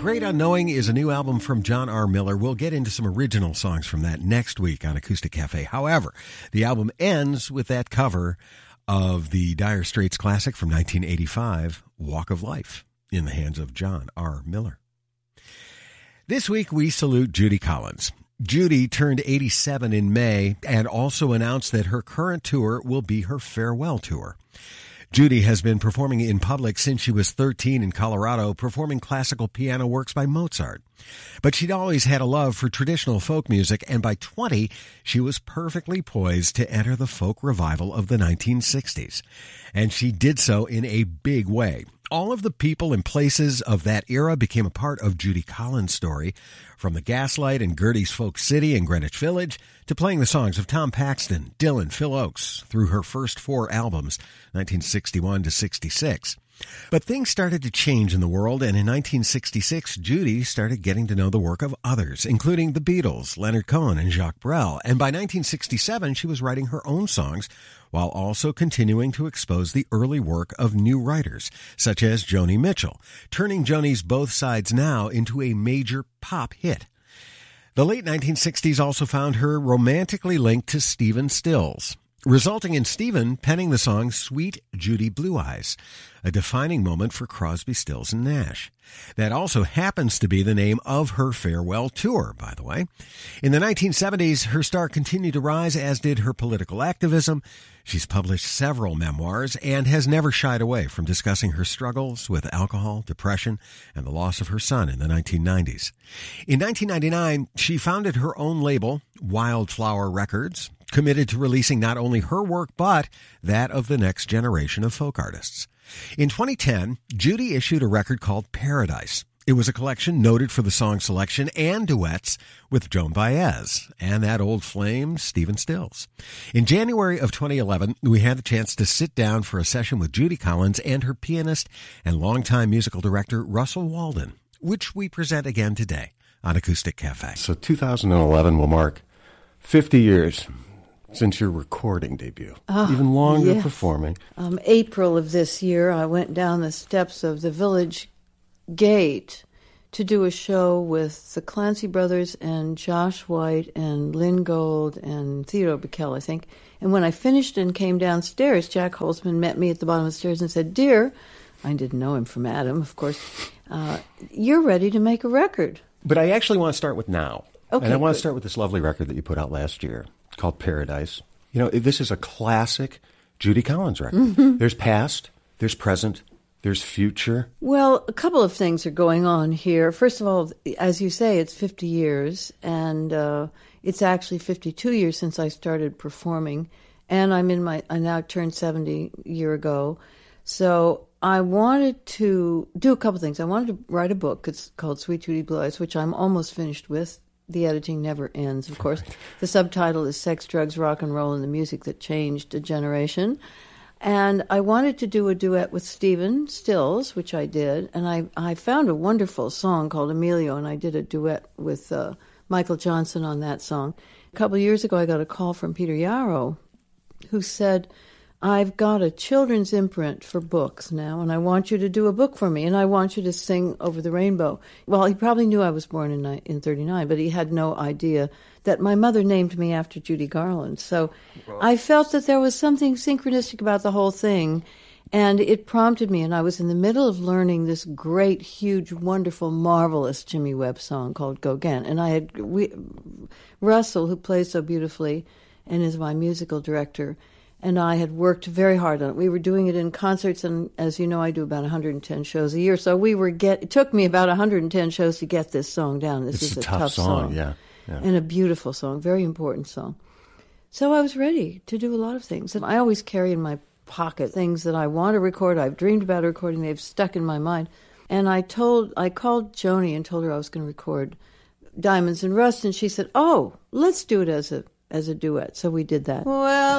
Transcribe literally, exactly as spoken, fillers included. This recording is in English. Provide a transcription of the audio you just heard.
Great Unknowing is a new album from John R. Miller. We'll get into some original songs from that next week on Acoustic Cafe. However, the album ends with that cover of the Dire Straits classic from nineteen eighty-five, Walk of Life, in the hands of John R. Miller. This week, we salute Judy Collins. Judy turned eighty-seven in May and also announced that her current tour will be her farewell tour. Judy has been performing in public since she was thirteen in Colorado, performing classical piano works by Mozart. But she'd always had a love for traditional folk music, and by twenty, she was perfectly poised to enter the folk revival of the nineteen sixties. And she did so in a big way. All of the people and places of that era became a part of Judy Collins' story, from the Gaslight and Gertie's Folk City in Greenwich Village to playing the songs of Tom Paxton, Dylan, Phil Ochs through her first four albums, nineteen sixty-one to sixty-six. But things started to change in the world, and in nineteen sixty-six, Judy started getting to know the work of others, including the Beatles, Leonard Cohen, and Jacques Brel. And by nineteen sixty-seven, she was writing her own songs, while also continuing to expose the early work of new writers, such as Joni Mitchell, turning Joni's Both Sides Now into a major pop hit. The late nineteen sixties also found her romantically linked to Stephen Stills, resulting in Stephen penning the song Sweet Judy Blue Eyes, a defining moment for Crosby, Stills, and Nash. That also happens to be the name of her farewell tour, by the way. In the nineteen seventies, her star continued to rise, as did her political activism. She's published several memoirs and has never shied away from discussing her struggles with alcohol, depression, and the loss of her son in the nineteen nineties. In nineteen ninety-nine, she founded her own label, Wildflower Records, committed to releasing not only her work, but that of the next generation of folk artists. In twenty ten, Judy issued a record called Paradise. It was a collection noted for the song selection and duets with Joan Baez and that old flame, Stephen Stills. In January of twenty eleven, we had the chance to sit down for a session with Judy Collins and her pianist and longtime musical director, Russell Walden, which we present again today on Acoustic Cafe. So two thousand eleven will mark fifty years since your recording debut, oh, even longer yes. performing. Um, April of this year, I went down the steps of the Village Gate to do a show with the Clancy Brothers and Josh White and Lynn Gold and Theodore Bickel, I think. And when I finished and came downstairs, Jack Holzman met me at the bottom of the stairs and said, "Dear," I didn't know him from Adam, of course, uh, "you're ready to make a record." But I actually want to start with now. Okay, and I want good. to start with this lovely record that you put out last year called Paradise. You know, this is a classic Judy Collins record. Mm-hmm. There's past, there's present, there's future. Well, a couple of things are going on here. First of all, as you say, it's fifty years, and uh, it's actually fifty-two years since I started performing, and I'm in my, I now turned seventy a year ago. So I wanted to do a couple things. I wanted to write a book. It's called Sweet Judy Blue Eyes, which I'm almost finished with. The editing never ends, of course. The subtitle is Sex, Drugs, Rock and Roll, and the Music That Changed a Generation. And I wanted to do a duet with Stephen Stills, which I did. And I, I found a wonderful song called Emilio, and I did a duet with uh, Michael Johnson on that song. A couple of years ago, I got a call from Peter Yarrow, who said, "I've got a children's imprint for books now, and I want you to do a book for me, and I want you to sing Over the Rainbow." Well, he probably knew I was born in in thirty-nine, but he had no idea that my mother named me after Judy Garland. So I felt that there was something synchronistic about the whole thing, and it prompted me, and I was in the middle of learning this great, huge, wonderful, marvelous Jimmy Webb song called Go Again. And I had we, Russell, who plays so beautifully and is my musical director, and I had worked very hard on it. We were doing it in concerts, and as you know, I do about one hundred ten shows a year. So we were get. It took me about one hundred ten shows to get this song down. This it's is a, a tough, tough song, song, yeah, yeah, and a beautiful song, very important song. So I was ready to do a lot of things, and I always carry in my pocket things that I want to record. I've dreamed about recording; they've stuck in my mind. And I told, I called Joni and told her I was going to record Diamonds and Rust, and she said, "Oh, let's do it as a as a duet." So we did that. Well.